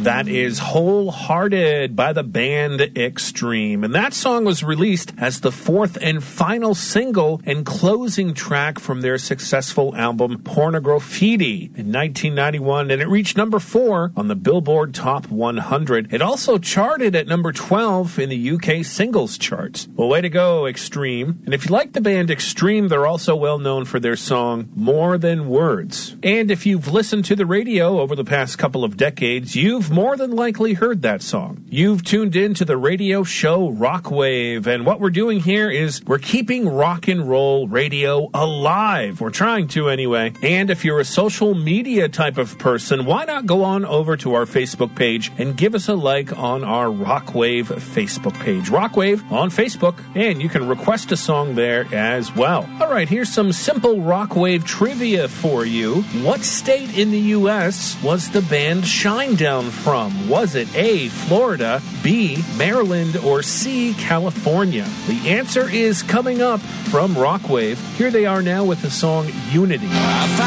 That is Wholehearted by the band Extreme. And that song was released as the fourth and final single and closing track from their successful album Pornograffiti in 1991. And it reached number 4 on the Billboard Top 100. It also charted at number 12 in the UK singles charts. Well, way to go, Extreme. And if you like the band Extreme, they're also well known for their song More Than Words. And if you've listened to the radio over the past couple of decades, you've more than likely heard that song. You've tuned in to the radio show Rockwave, and what we're doing here is we're keeping rock and roll radio alive. We're trying to anyway. And if you're a social media type of person, why not go on over to our Facebook page and give us a like on our Rockwave Facebook page. Rockwave on Facebook, and you can request a song there as well. All right, here's some simple Rockwave trivia for you. What state in the U.S. was the band Shinedown from? Was it A, Florida, B, Maryland, or C, California? The answer is coming up from Rockwave. Here they are now with the song Unity.